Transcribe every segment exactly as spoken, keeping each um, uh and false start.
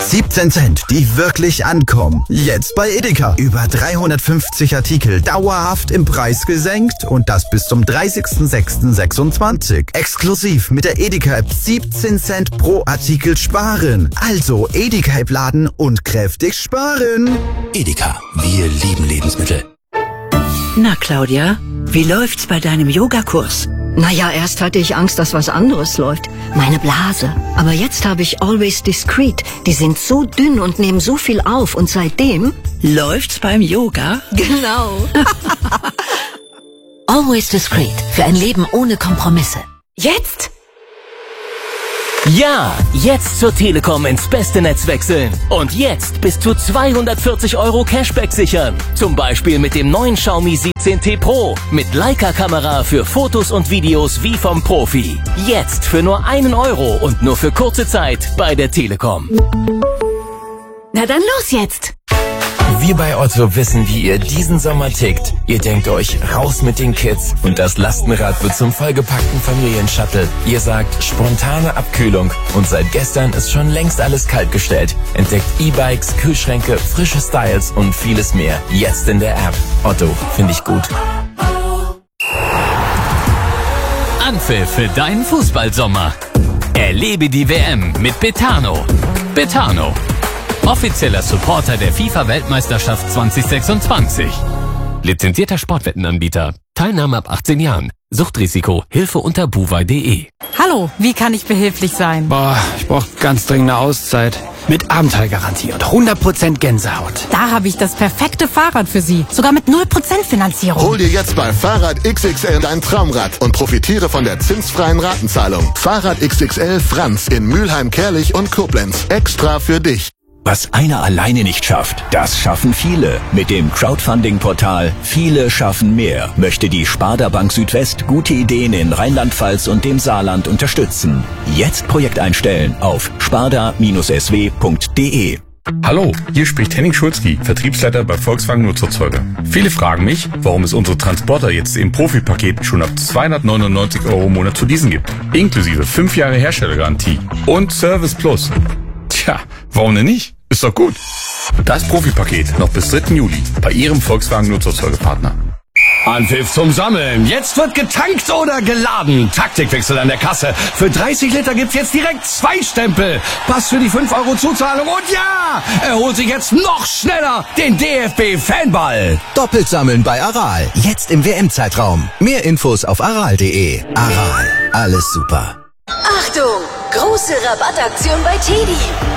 siebzehn Cent, die wirklich ankommen. Jetzt bei Edeka. Über dreihundertfünfzig Artikel dauerhaft im Preis gesenkt und das bis zum dreißigsten sechsten sechsundzwanzig. Exklusiv mit der Edeka-App siebzehn Cent pro Artikel sparen. Also Edeka-App laden und kräftig sparen. Edeka, wir lieben Lebensmittel. Na Claudia, wie läuft's bei deinem Yogakurs? Naja, erst hatte ich Angst, dass was anderes läuft. Meine Blase. Aber jetzt habe ich Always Discreet. Die sind so dünn und nehmen so viel auf. Und seitdem... Läuft's beim Yoga? Genau. Always Discreet. Für ein Leben ohne Kompromisse. Jetzt? Ja, jetzt zur Telekom ins beste Netz wechseln. Und jetzt bis zu zweihundertvierzig Euro Cashback sichern. Zum Beispiel mit dem neuen Xiaomi siebzehn T Pro. Mit Leica-Kamera für Fotos und Videos wie vom Profi. Jetzt für nur einen Euro und nur für kurze Zeit bei der Telekom. Na dann los jetzt! Wir bei Otto wissen, wie ihr diesen Sommer tickt. Ihr denkt euch, raus mit den Kids und das Lastenrad wird zum vollgepackten Familienshuttle. Ihr sagt, spontane Abkühlung und seit gestern ist schon längst alles kaltgestellt. Entdeckt E-Bikes, Kühlschränke, frische Styles und vieles mehr. Jetzt in der App. Otto, finde ich gut. Anpfiff für deinen Fußballsommer. Erlebe die W M mit Betano. Betano. Offizieller Supporter der FIFA-Weltmeisterschaft zwanzig sechsundzwanzig. Lizenzierter Sportwettenanbieter. Teilnahme ab achtzehn Jahren. Suchtrisiko. Hilfe unter buwei punkt de. Hallo, wie kann ich behilflich sein? Boah, ich brauche ganz dringend eine Auszeit. Mit Abenteuergarantie und hundert Prozent Gänsehaut. Da habe ich das perfekte Fahrrad für Sie. Sogar mit null Prozent Finanzierung. Hol dir jetzt bei Fahrrad X X L dein Traumrad und profitiere von der zinsfreien Ratenzahlung. Fahrrad X X L Franz in Mülheim, Kerlich und Koblenz. Extra für dich. Was einer alleine nicht schafft, das schaffen viele. Mit dem Crowdfunding-Portal Viele schaffen mehr möchte die Sparda Bank Südwest gute Ideen in Rheinland-Pfalz und dem Saarland unterstützen. Jetzt Projekt einstellen auf sparda S W punkt de. Hallo, hier spricht Henning Schulzki, Vertriebsleiter bei Volkswagen Nutzerzeuger. Viele fragen mich, warum es unsere Transporter jetzt im Profi-Paket schon ab zweihundertneunundneunzig Euro im Monat zu leasen gibt. Inklusive fünf Jahre Herstellergarantie und Service Plus. Tja, warum denn nicht? Ist doch gut. Das Profi-Paket noch bis dritten Juli bei Ihrem Volkswagen Nutzerfolgepartner. Anpfiff zum Sammeln. Jetzt wird getankt oder geladen. Taktikwechsel an der Kasse. Für dreißig Liter gibt's jetzt direkt zwei Stempel. Pass für die fünf Euro Zuzahlung. Und ja, er holt sich jetzt noch schneller den D F B-Fanball. Doppelt sammeln bei Aral. Jetzt im W M-Zeitraum. Mehr Infos auf aral punkt de. Aral. Alles super. Achtung! Große Rabattaktion bei Teddy.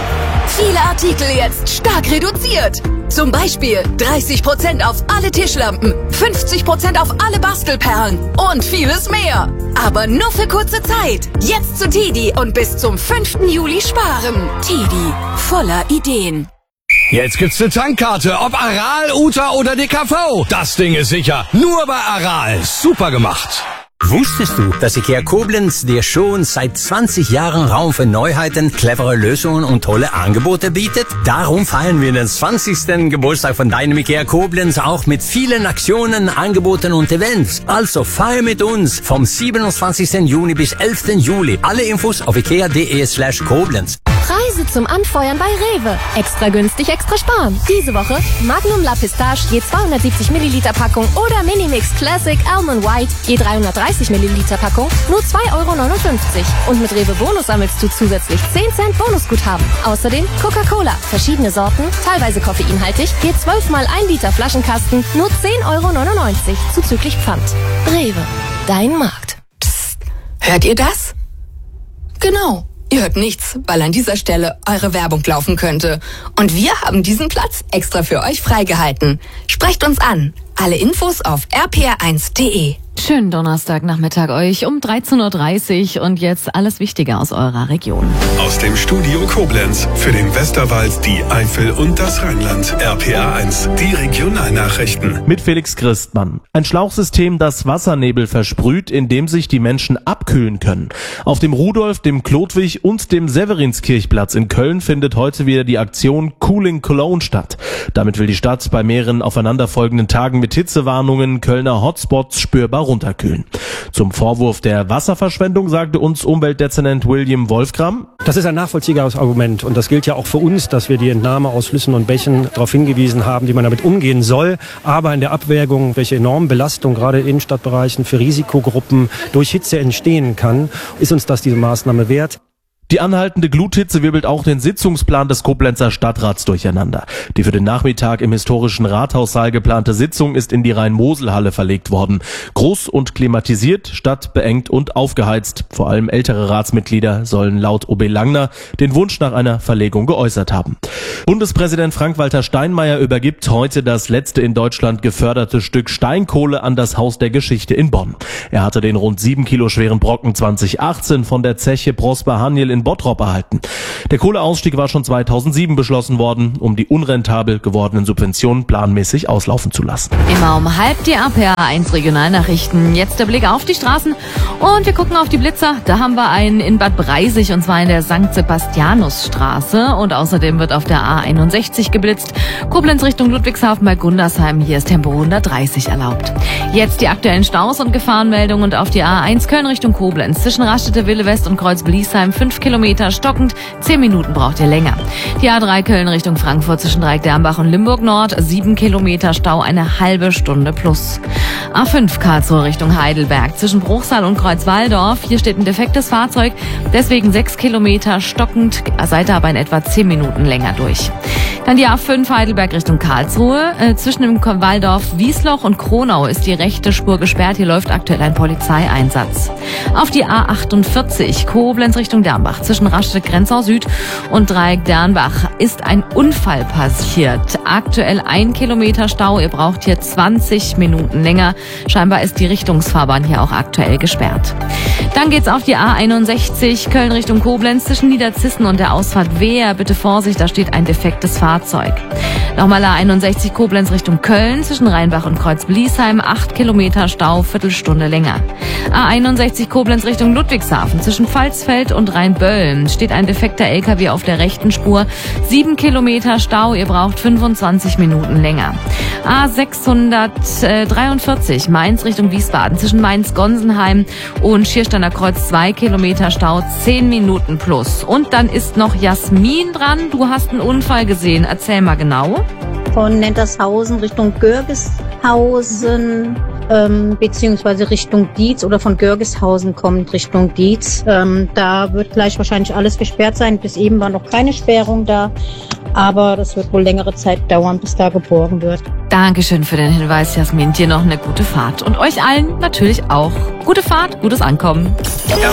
Viele Artikel jetzt stark reduziert. Zum Beispiel dreißig Prozent auf alle Tischlampen, fünfzig Prozent auf alle Bastelperlen und vieles mehr. Aber nur für kurze Zeit. Jetzt zu Teddy und bis zum fünften Juli sparen. Teddy, voller Ideen. Jetzt gibt's eine Tankkarte, ob Aral, Uta oder D K V. Das Ding ist sicher. Nur bei Aral. Super gemacht. Wusstest du, dass IKEA Koblenz dir schon seit zwanzig Jahren Raum für Neuheiten, clevere Lösungen und tolle Angebote bietet? Darum feiern wir den zwanzigsten Geburtstag von deinem IKEA Koblenz auch mit vielen Aktionen, Angeboten und Events. Also feier mit uns vom siebenundzwanzigsten Juni bis elften Juli. Alle Infos auf ikea punkt de slash Koblenz. Preise zum Anfeuern bei Rewe. Extra günstig, extra sparen. Diese Woche Magnum La Pistache je zweihundertsiebzig Milliliter Packung oder Minimix Classic Almond White je dreihundertdreißig Milliliter Packung nur zwei Euro neunundfünfzig. Und mit Rewe Bonus sammelst du zusätzlich zehn Cent Bonusguthaben. Außerdem Coca-Cola, verschiedene Sorten, teilweise koffeinhaltig, je zwölf mal ein Liter Flaschenkasten nur zehn Euro neunundneunzig zuzüglich Pfand. Rewe, dein Markt. Psst, hört ihr das? Genau. Ihr hört nichts, weil an dieser Stelle eure Werbung laufen könnte. Und wir haben diesen Platz extra für euch freigehalten. Sprecht uns an. Alle Infos auf r p r eins punkt de. Schönen Donnerstagnachmittag euch um dreizehn Uhr dreißig und jetzt alles Wichtige aus eurer Region. Aus dem Studio Koblenz für den Westerwald, die Eifel und das Rheinland. R P R eins, die Regionalnachrichten. Mit Felix Christmann. Ein Schlauchsystem, das Wassernebel versprüht, in dem sich die Menschen abkühlen können. Auf dem Rudolf, dem Klotwig und dem Severinskirchplatz in Köln findet heute wieder die Aktion Cooling Cologne statt. Damit will die Stadt bei mehreren aufeinanderfolgenden Tagen mit Hitzewarnungen Kölner Hotspots spürbar runterkühlen. Zum Vorwurf der Wasserverschwendung sagte uns Umweltdezernent William Wolfgram: Das ist ein nachvollziehbares Argument und das gilt ja auch für uns, dass wir die Entnahme aus Flüssen und Bächen darauf hingewiesen haben, wie man damit umgehen soll. Aber in der Abwägung, welche enormen Belastung gerade in Innenstadtbereichen für Risikogruppen durch Hitze entstehen kann, ist uns das diese Maßnahme wert. Die anhaltende Gluthitze wirbelt auch den Sitzungsplan des Koblenzer Stadtrats durcheinander. Die für den Nachmittag im historischen Rathaussaal geplante Sitzung ist in die Rhein-Mosel-Halle verlegt worden. Groß und klimatisiert, statt beengt und aufgeheizt. Vor allem ältere Ratsmitglieder sollen laut O B Langner den Wunsch nach einer Verlegung geäußert haben. Bundespräsident Frank-Walter Steinmeier übergibt heute das letzte in Deutschland geförderte Stück Steinkohle an das Haus der Geschichte in Bonn. Er hatte den rund sieben Kilo schweren Brocken zwanzig achtzehn von der Zeche Prosper Haniel in Bottrop erhalten. Der Kohleausstieg war schon zweitausendsieben beschlossen worden, um die unrentabel gewordenen Subventionen planmäßig auslaufen zu lassen. Immer um halb die A P R eins Regionalnachrichten. Jetzt der Blick auf die Straßen und wir gucken auf die Blitzer. Da haben wir einen in Bad Breisig und zwar in der Sankt Sebastianusstraße und außerdem wird auf der A einundsechzig geblitzt. Koblenz Richtung Ludwigshafen bei Gundersheim. Hier ist Tempo hundertdreißig erlaubt. Jetzt die aktuellen Staus und Gefahrenmeldungen und auf die A eins Köln Richtung Koblenz. Zwischen Raststätte Wille West und Kreuz Bliesheim fünf Kilometer stockend. zehn Minuten braucht ihr länger. Die A drei Köln Richtung Frankfurt zwischen Dreieck-Dernbach und Limburg Nord. sieben Kilometer Stau, eine halbe Stunde plus. A fünf Karlsruhe Richtung Heidelberg zwischen Bruchsal und Kreuzwaldorf. Hier steht ein defektes Fahrzeug. Deswegen sechs Kilometer stockend. Seid ihr aber in etwa zehn Minuten länger durch. Dann die A fünf Heidelberg Richtung Karlsruhe. Äh, zwischen dem Waldorf Wiesloch und Kronau ist die rechte Spur gesperrt. Hier läuft aktuell ein Polizeieinsatz. Auf die A achtundvierzig Koblenz Richtung Dernbach zwischen Raststätte Grenzau Süd und Dreieck Dernbach ist ein Unfall passiert. Aktuell ein Kilometer Stau. Ihr braucht hier zwanzig Minuten länger. Scheinbar ist die Richtungsfahrbahn hier auch aktuell gesperrt. Dann geht's auf die A einundsechzig Köln Richtung Koblenz zwischen Niederzissen und der Ausfahrt Wehr. Bitte Vorsicht, da steht ein defektes Fahrzeug. Nochmal A einundsechzig Koblenz Richtung Köln zwischen Rheinbach und Kreuz Bliesheim. acht Kilometer Stau, Viertelstunde länger. A einundsechzig Koblenz Richtung Ludwigshafen zwischen Pfalzfeld und Rheinbölln steht ein defekter L K W auf der rechten Spur. sieben Kilometer Stau, ihr braucht fünfundzwanzig Minuten länger. A sechshundertdreiundvierzig Mainz Richtung Wiesbaden zwischen Mainz-Gonsenheim und Schiersteiner Kreuz zwei Kilometer Stau, zehn Minuten plus. Und dann ist noch Jasmin dran. Du hast einen Unfall gesehen. Erzähl mal genau. Von Nentershausen Richtung Görgeshausen, ähm, beziehungsweise Richtung Dietz oder von Görgeshausen kommt Richtung Dietz. Ähm, da wird gleich wahrscheinlich alles gesperrt sein. Bis eben war noch keine Sperrung da, aber das wird wohl längere Zeit dauern, bis da geborgen wird. Dankeschön für den Hinweis, Jasmin. Dir noch eine gute Fahrt. Und euch allen natürlich auch gute Fahrt, gutes Ankommen.